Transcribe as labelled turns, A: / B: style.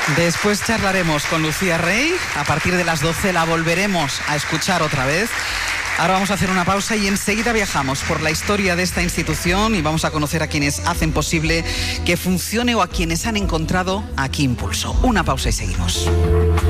A: Después charlaremos con Lucía Rey. A partir de las 12 la volveremos a escuchar otra vez. Ahora vamos a hacer una pausa y enseguida viajamos por la historia de esta institución y vamos a conocer a quienes hacen posible que funcione o a quienes han encontrado aquí impulso. Una pausa y seguimos.